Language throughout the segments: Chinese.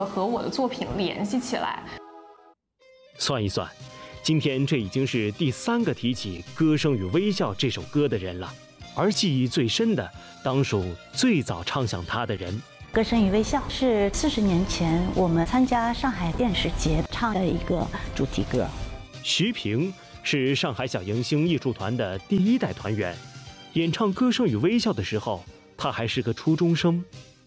和我的作品联系起来。 算一算，今天这已经是第3个提起《歌声与微笑》这首歌的人了，而记忆最深的，当属最早唱响它的人。 《歌声与微笑》是40年前我们参加上海电视节唱的一个主题歌。 徐平是上海小迎星艺术团的第1代团员，演唱《歌声与微笑》的时候，他还是个初中生。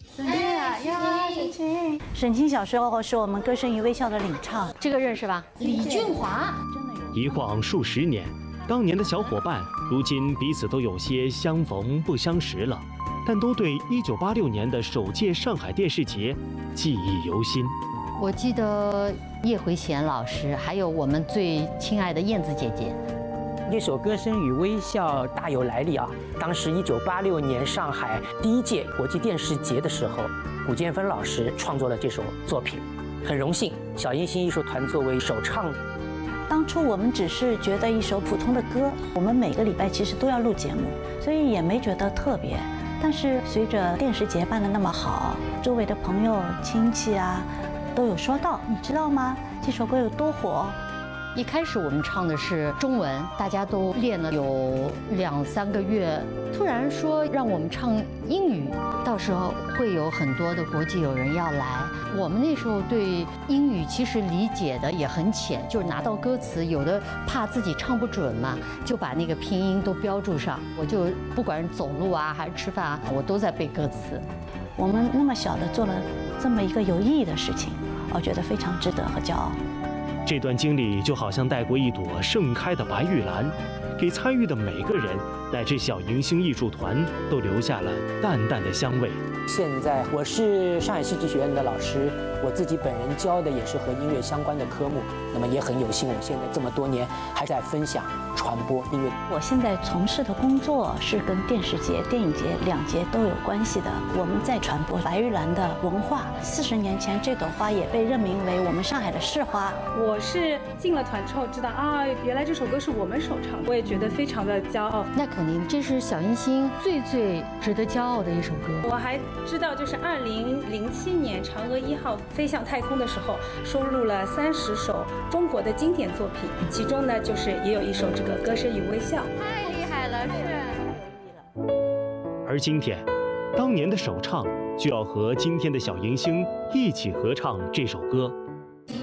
沈清小时候是我们《歌声与微笑》的领唱， 这个认识吧？ 李俊华。 一晃数十年，当年的小伙伴，如今彼此都有些相逢不相识了，但都对1986年的首届上海电视节记忆犹新。 我记得叶回贤老师，还有我们最亲爱的燕子姐姐。 这首《歌声与微笑》大有来历啊！当时1986年上海第1届国际电视节的时候，古建芬老师创作了这首作品，很荣幸小迎星艺术团作为首唱。 当初我们只是觉得一首普通的歌，我们每个礼拜其实都要录节目，所以也没觉得特别。但是随着电视节办得那么好，周围的朋友亲戚啊都有说到，你知道吗？这首歌有多火？ 一开始我们唱的是中文，大家都练了有2、3个月，突然说让我们唱英语，到时候会有很多的国际友人要来。我们那时候对英语其实理解的也很浅，就是拿到歌词，有的怕自己唱不准嘛，就把那个拼音都标注上。我就不管是走路啊还是吃饭啊，我都在背歌词。 我们那么小的做了这么一个有意义的事情，我觉得非常值得和骄傲。 这段经历就好像带过一朵盛开的白玉兰，给参与的每个人乃至小迎星艺术团都留下了淡淡的香味。 现在我是上海戏剧学院的老师，我自己本人教的也是和音乐相关的科目，那么也很有幸，我现在这么多年还在分享传播音乐。 我现在从事的工作是跟电视节、电影节2节都有关系的，我们在传播白玉兰的文化。40年前，这朵花也被任命为我们上海的市花。 我是进了团之后知道啊，原来这首歌是我们首唱，我也觉得非常的骄傲。 那肯定，这是小迎星最值得骄傲的一首歌。 我还知道，就是2007年嫦娥1号飞向太空的时候，收录了30首中国的经典作品，其中呢，就是也有一首这个《歌声与微笑》。 太厉害了，是。 而今天，当年的首唱就要和今天的小迎星一起合唱这首歌。